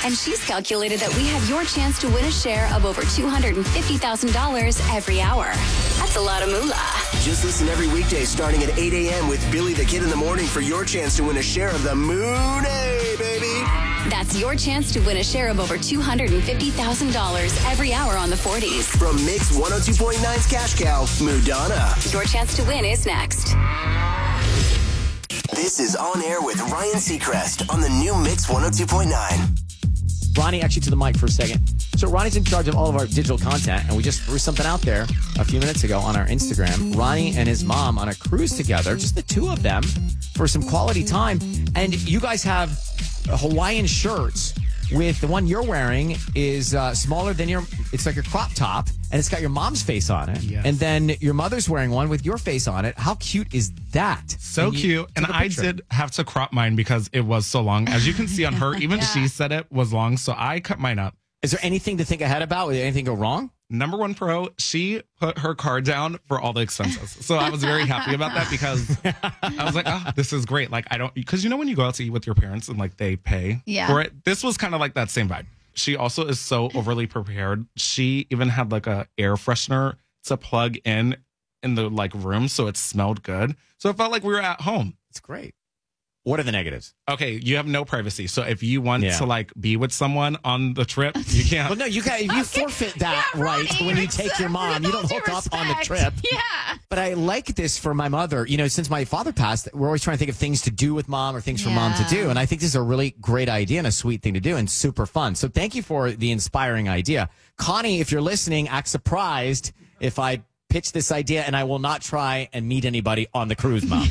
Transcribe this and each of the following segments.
And she's calculated that we have your chance to win a share of over $250,000 every hour. That's a lot of moolah. Just listen every weekday starting at 8 a.m. with Billy the Kid in the Morning for your chance to win a share of the Moon A, baby. That's your chance to win a share of over $250,000 every hour on the 40s. From Mix 102.9's Cash Cow, Mudana. Your chance to win is next. This is On Air with Ryan Seacrest on the new Mix 102.9. Ronnie, actually to the mic for a second. So Ronnie's in charge of all of our digital content, and we just threw something out there a few minutes ago on our Instagram. Ronnie and his mom on a cruise together, just the two of them, for some quality time. And you guys have Hawaiian shirts with the one you're wearing is smaller than it's like a crop top, and it's got your mom's face on it. Yes. And then your mother's wearing one with your face on it. How cute is that? So cute. And I did have to crop mine because it was so long. As you can see on her, even she said it was long, so I cut mine up. Is there anything to think ahead about? Did anything go wrong? Number one pro, she put her car down for all the expenses. So I was very happy about that because I was like, oh, this is great. Like, because when you go out to eat with your parents and like they pay for it, this was kind of like that same vibe. She also is so overly prepared. She even had like a air freshener to plug in the like room so it smelled good. So it felt like we were at home. It's great. What are the negatives? Okay, you have no privacy. So if you want to like be with someone on the trip, you can't. Well, no, you can't. You forfeit that right when you take your mom. You don't hook up on the trip. Yeah. But I like this for my mother. Since my father passed, we're always trying to think of things to do with mom or things for mom to do. And I think this is a really great idea and a sweet thing to do and super fun. So thank you for the inspiring idea. Connie, if you're listening, act surprised if I pitch this idea, and I will not try and meet anybody on the cruise, Mom.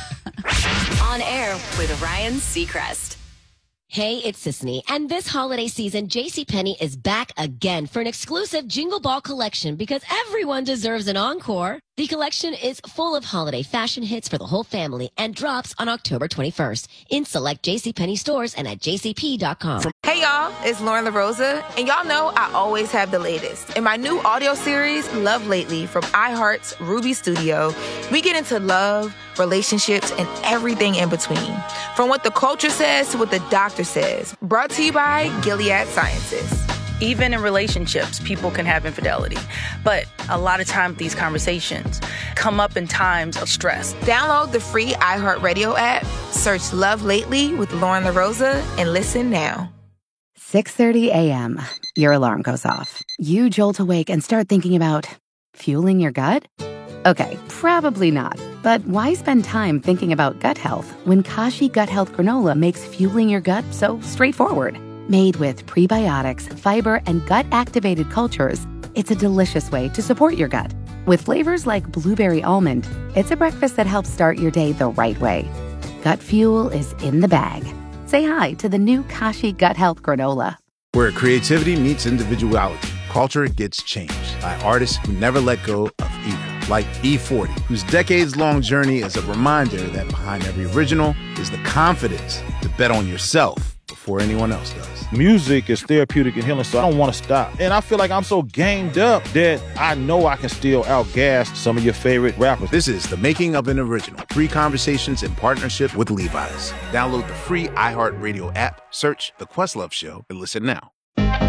On Air with Ryan Seacrest. Hey, it's Sisney, and this holiday season, JCPenney is back again for an exclusive Jingle Ball collection because everyone deserves an encore. The collection is full of holiday fashion hits for the whole family and drops on October 21st in select JCPenney stores and at jcp.com. Hey, y'all, it's Lauren LaRosa, and y'all know I always have the latest. In my new audio series, Love Lately, from iHeart's Ruby Studio, we get into love, relationships, and everything in between. From what the culture says to what the doctor says. Brought to you by Gilead Sciences. Even in relationships, people can have infidelity. But a lot of times these conversations come up in times of stress. Download the free iHeartRadio app, search Love Lately with Lauren LaRosa, and listen now. 6:30 a.m. Your alarm goes off. You jolt awake and start thinking about fueling your gut? Okay, probably not. But why spend time thinking about gut health when Kashi Gut Health Granola makes fueling your gut so straightforward? Made with prebiotics, fiber, and gut-activated cultures, it's a delicious way to support your gut. With flavors like blueberry almond, it's a breakfast that helps start your day the right way. Gut fuel is in the bag. Say hi to the new Kashi Gut Health Granola. Where creativity meets individuality, culture gets changed by artists who never let go of either. Like E40, whose decades-long journey is a reminder that behind every original is the confidence to bet on yourself before anyone else does. Music is therapeutic and healing, so I don't want to stop. And I feel like I'm so gamed up that I know I can still outgas some of your favorite rappers. This is The Making of an Original. 3 conversations in partnership with Levi's. Download the free iHeartRadio app, search The Questlove Show, and listen now.